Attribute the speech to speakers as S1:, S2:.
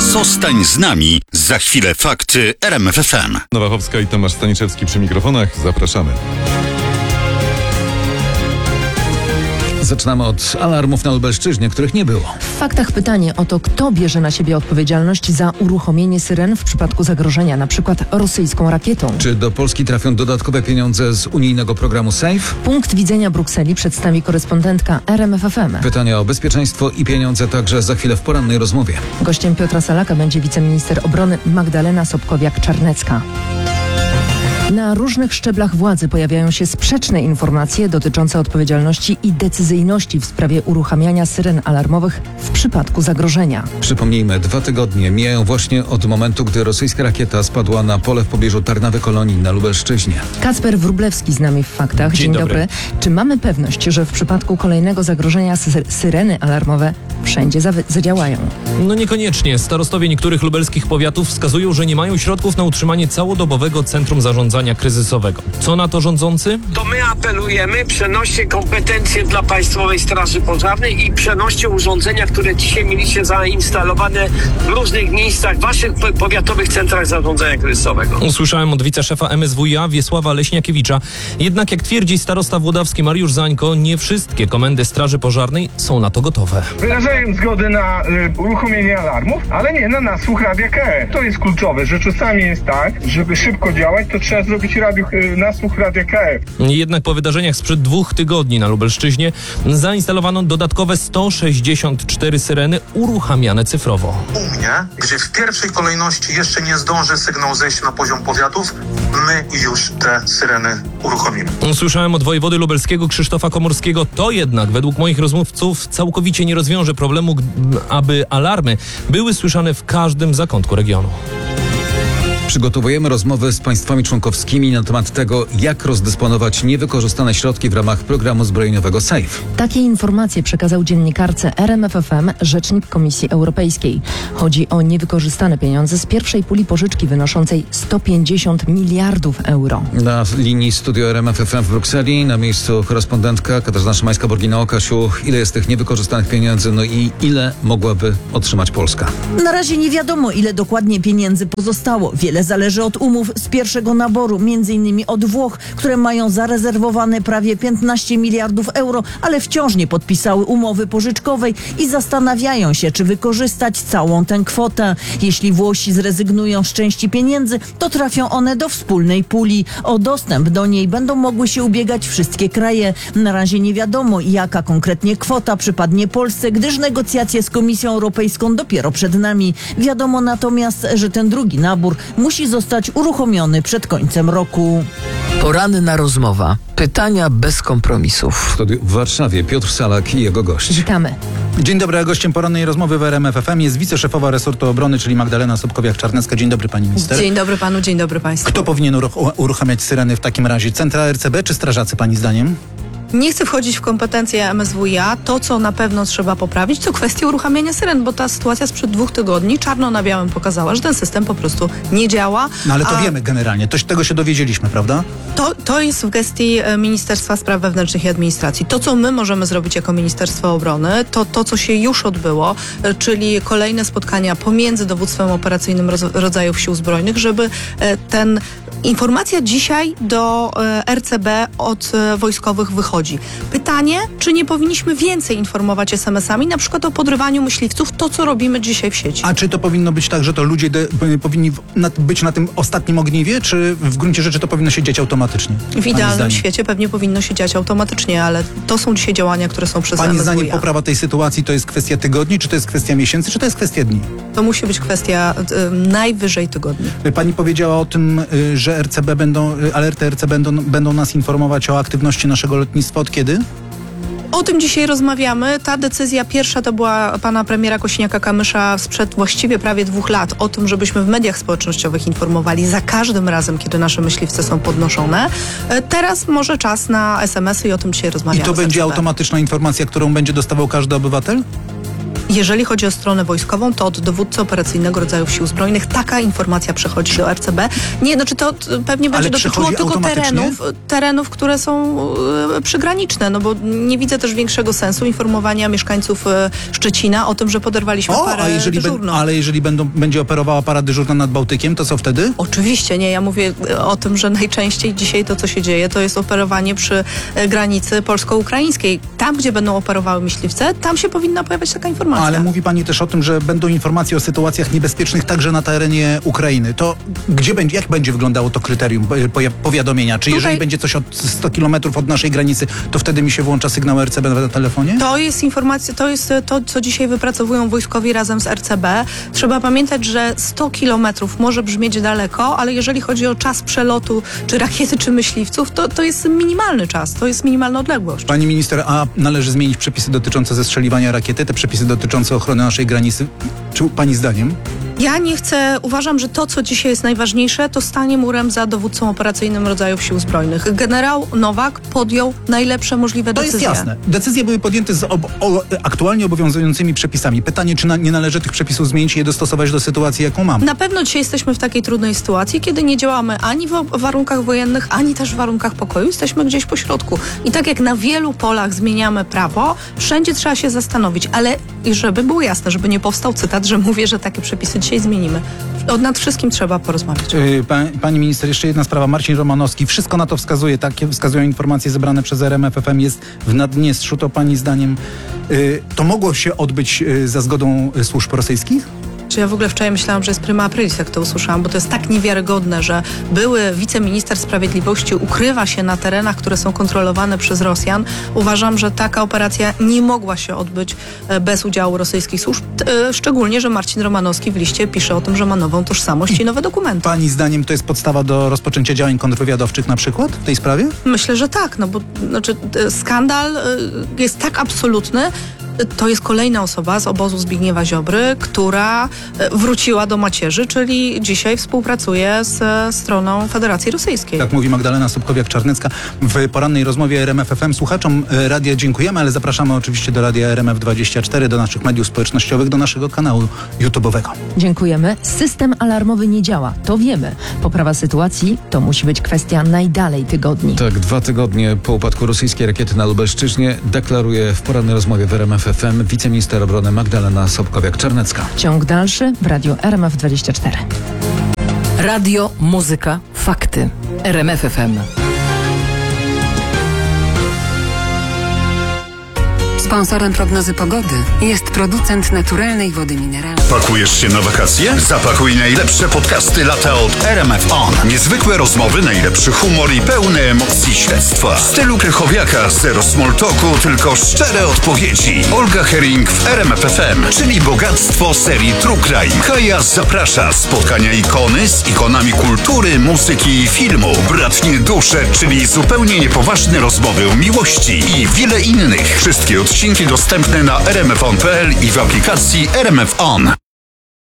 S1: Zostań z nami. Za chwilę fakty RMF FM.
S2: Nowachowska i Tomasz Staniszewski przy mikrofonach. Zapraszamy.
S3: Zaczynamy od alarmów na Lubelszczyźnie, których nie było.
S4: W faktach pytanie o to, kto bierze na siebie odpowiedzialność za uruchomienie syren w przypadku zagrożenia, na przykład rosyjską rakietą.
S3: Czy do Polski trafią dodatkowe pieniądze z unijnego programu SAFE?
S4: Punkt widzenia Brukseli przedstawi korespondentka RMF FM.
S3: Pytania o bezpieczeństwo i pieniądze także za chwilę w porannej rozmowie.
S4: Gościem Piotra Salaka będzie wiceminister obrony Magdalena Sobkowiak-Czarnecka. Na różnych szczeblach władzy pojawiają się sprzeczne informacje dotyczące odpowiedzialności i decyzyjności w sprawie uruchamiania syren alarmowych w przypadku zagrożenia.
S3: Przypomnijmy, 2 tygodnie mijają właśnie od momentu, gdy rosyjska rakieta spadła na pole w pobliżu Tarnawy-Kolonii na Lubelszczyźnie.
S4: Kacper Wróblewski z nami w faktach.
S2: Dzień dobry.
S4: Czy mamy pewność, że w przypadku kolejnego zagrożenia syreny alarmowe wszędzie zadziałają?
S5: No niekoniecznie. Starostowie niektórych lubelskich powiatów wskazują, że nie mają środków na utrzymanie całodobowego centrum zarządzania kryzysowego. Co na to rządzący?
S6: To my apelujemy, przenoście kompetencje dla Państwowej Straży Pożarnej i przenoście urządzenia, które dzisiaj mieliście zainstalowane w różnych miejscach, w waszych powiatowych centrach zarządzania kryzysowego.
S5: Usłyszałem od wiceszefa MSWiA Wiesława Leśniakiewicza. Jednak jak twierdzi starosta włodawski Mariusz Zańko, nie wszystkie komendy Straży Pożarnej są na to gotowe.
S7: Wyrażają zgodę na uruchomienie alarmów, ale nie na nasłuch Radia KE. To jest kluczowe, że czasami jest tak, żeby szybko działać, to trzeba zrobić nasłuch Radia KE.
S5: Jednak po wydarzeniach sprzed 2 tygodni na Lubelszczyźnie zainstalowano dodatkowe 164 syreny uruchamiane cyfrowo.
S8: U mnie, gdzie w pierwszej kolejności jeszcze nie zdąży sygnał zejść na poziom powiatów, my już te syreny uruchomimy.
S5: Słyszałem od wojewody lubelskiego Krzysztofa Komorskiego. To jednak według moich rozmówców całkowicie nie rozwiąże problemu, aby alarmy były słyszane w każdym zakątku regionu.
S3: Przygotowujemy rozmowy z państwami członkowskimi na temat tego, jak rozdysponować niewykorzystane środki w ramach programu zbrojeniowego SAFE.
S4: Takie informacje przekazał dziennikarce RMF FM rzecznik Komisji Europejskiej. Chodzi o niewykorzystane pieniądze z pierwszej puli pożyczki wynoszącej 150 miliardów euro.
S3: Na linii studio RMF FM w Brukseli, na miejscu korespondentka Katarzyna Szymańska-Borgina. Kasiu, ile jest tych niewykorzystanych pieniędzy, no i ile mogłaby otrzymać Polska?
S9: Na razie nie wiadomo, ile dokładnie pieniędzy pozostało. Wiele zależy od umów z pierwszego naboru, m.in. od Włoch, które mają zarezerwowane prawie 15 miliardów euro, ale wciąż nie podpisały umowy pożyczkowej i zastanawiają się, czy wykorzystać całą tę kwotę. Jeśli Włosi zrezygnują z części pieniędzy, to trafią one do wspólnej puli. O dostęp do niej będą mogły się ubiegać wszystkie kraje. Na razie nie wiadomo, jaka konkretnie kwota przypadnie Polsce, gdyż negocjacje z Komisją Europejską dopiero przed nami. Wiadomo natomiast, że ten drugi nabór musi zostać uruchomiony przed końcem roku.
S10: Poranna rozmowa. Pytania bez kompromisów.
S3: W Warszawie Piotr Salak i jego gość.
S4: Witamy.
S11: Dzień dobry, a gościem porannej rozmowy w RMF FM jest wiceszefowa resortu obrony, czyli Magdalena Sobkowiak-Czarnecka. Dzień dobry, pani minister.
S12: Dzień dobry panu, dzień dobry państwu.
S11: Kto powinien uruchamiać syreny w takim razie? Centra RCB czy strażacy, pani zdaniem?
S12: Nie chcę wchodzić w kompetencje MSWiA. To, co na pewno trzeba poprawić, to kwestia uruchamiania syren, bo ta sytuacja sprzed 2 tygodni czarno na białym pokazała, że ten system po prostu nie działa.
S11: No ale to wiemy generalnie, tego się dowiedzieliśmy, prawda?
S12: To jest w gestii Ministerstwa Spraw Wewnętrznych i Administracji. To, co my możemy zrobić jako Ministerstwo Obrony, to co się już odbyło, czyli kolejne spotkania pomiędzy dowództwem operacyjnym rodzajów sił zbrojnych, żeby informacja dzisiaj do RCB od wojskowych wychodzi. Pytanie, czy nie powinniśmy więcej informować SMS-ami, na przykład o podrywaniu myśliwców, to co robimy dzisiaj w sieci.
S11: A czy to powinno być tak, że to ludzie powinni być na tym ostatnim ogniwie, czy w gruncie rzeczy to powinno się dziać automatycznie?
S12: W idealnym świecie pewnie powinno się dziać automatycznie, ale to są dzisiaj działania, które są przez
S11: Pani
S12: MSWiA.
S11: zdaniem poprawa tej sytuacji to jest kwestia tygodni, czy to jest kwestia miesięcy, czy to jest kwestia dni?
S12: To musi być kwestia najwyżej tygodni.
S11: Pani powiedziała o tym, że alerty RCB będą nas informować o aktywności naszego lotnictwa. Od kiedy?
S12: O tym dzisiaj rozmawiamy. Ta decyzja pierwsza to była pana premiera Kosiniaka-Kamysza sprzed właściwie prawie 2 lat o tym, żebyśmy w mediach społecznościowych informowali za każdym razem, kiedy nasze myśliwce są podnoszone. Teraz może czas na SMS-y i o tym dzisiaj rozmawiamy.
S11: I to będzie automatyczna informacja, którą będzie dostawał każdy obywatel?
S12: Jeżeli chodzi o stronę wojskową, to od dowódcy operacyjnego rodzajów Sił Zbrojnych taka informacja przechodzi do RCB. Nie, znaczy to pewnie będzie dotyczyło tylko terenów, które są przygraniczne, no bo nie widzę też większego sensu informowania mieszkańców Szczecina o tym, że poderwaliśmy parę dyżurną.
S11: Ale jeżeli będzie operowała para dyżurna nad Bałtykiem, to co wtedy?
S12: Oczywiście nie, ja mówię o tym, że najczęściej dzisiaj to, co się dzieje, to jest operowanie przy granicy polsko-ukraińskiej. Tam, gdzie będą operowały myśliwce, tam się powinna pojawiać taka informacja.
S11: Ale mówi pani też o tym, że będą informacje o sytuacjach niebezpiecznych także na terenie Ukrainy. To jak będzie wyglądało to kryterium powiadomienia? Czy jeżeli będzie coś od 100 kilometrów od naszej granicy, to wtedy mi się włącza sygnał RCB na telefonie?
S12: To jest informacja, to jest to, co dzisiaj wypracowują wojskowi razem z RCB. Trzeba pamiętać, że 100 kilometrów może brzmieć daleko, ale jeżeli chodzi o czas przelotu, czy rakiety, czy myśliwców, to jest minimalny czas, to jest minimalna odległość.
S11: Pani minister, a należy zmienić przepisy dotyczące zestrzeliwania rakiety, te przepisy dotyczące ochrony naszej granicy? Czy pani zdaniem?
S12: Ja nie chcę, uważam, że to, co dzisiaj jest najważniejsze, to stanie murem za dowódcą operacyjnym rodzajów Sił Zbrojnych. Generał Nowak podjął najlepsze możliwe decyzje.
S11: To jest jasne. Decyzje były podjęte z aktualnie obowiązującymi przepisami. Pytanie, czy nie należy tych przepisów zmienić i je dostosować do sytuacji, jaką mamy?
S12: Na pewno dzisiaj jesteśmy w takiej trudnej sytuacji, kiedy nie działamy ani w warunkach wojennych, ani też w warunkach pokoju. Jesteśmy gdzieś po środku. I tak jak na wielu polach zmieniamy prawo, wszędzie trzeba się zastanowić. Ale i żeby było jasne, żeby nie powstał cytat, że mówię, że takie przepisy dzisiaj zmienimy. Nad wszystkim trzeba porozmawiać.
S11: Pani minister, jeszcze jedna sprawa. Marcin Romanowski. Wszystko na to wskazuje. Takie wskazują informacje zebrane przez RMFFM. Jest w Naddniestrzu. To pani zdaniem to mogło się odbyć za zgodą służb rosyjskich?
S12: Czy ja w ogóle wczoraj myślałam, że jest prima aprilis, jak to usłyszałam, bo to jest tak niewiarygodne, że były wiceminister sprawiedliwości ukrywa się na terenach, które są kontrolowane przez Rosjan. Uważam, że taka operacja nie mogła się odbyć bez udziału rosyjskich służb, szczególnie, że Marcin Romanowski w liście pisze o tym, że ma nową tożsamość i nowe dokumenty.
S11: Pani zdaniem to jest podstawa do rozpoczęcia działań kontrwywiadowczych na przykład w tej sprawie?
S12: Myślę, że tak, no bo skandal jest tak absolutny. To jest kolejna osoba z obozu Zbigniewa Ziobry, która wróciła do macierzy, czyli dzisiaj współpracuje z stroną Federacji Rosyjskiej.
S11: Tak mówi Magdalena Sobkowiak-Czarnecka w porannej rozmowie RMF FM. Słuchaczom radia dziękujemy, ale zapraszamy oczywiście do radia RMF24, do naszych mediów społecznościowych, do naszego kanału YouTube'owego.
S4: Dziękujemy. System alarmowy nie działa, to wiemy. Poprawa sytuacji to musi być kwestia najdalej tygodni.
S3: Tak, 2 tygodnie po upadku rosyjskiej rakiety na Lubelszczyźnie deklaruje w porannej rozmowie w RMF FM wiceminister obrony Magdalena Sobkowiak-Czarnecka.
S4: Ciąg dalszy w radiu RMF24.
S10: Radio, muzyka, fakty. RMF FM.
S13: Sponsorem prognozy pogody jest producent naturalnej wody mineralnej.
S1: Pakujesz się na wakacje? Zapakuj najlepsze podcasty lata od RMF On. Niezwykłe rozmowy, najlepszy humor i pełne emocji śledztwa. W stylu Krychowiaka, zero small talku, tylko szczere odpowiedzi. Olga Herring w RMF FM, czyli bogactwo serii True Crime. Kaja zaprasza. Spotkania ikony z ikonami kultury, muzyki i filmu. Bratnie dusze, czyli zupełnie niepoważne rozmowy o miłości i wiele innych. Wszystkie odcinki dostępne na rmfon.pl i w aplikacji RMF On.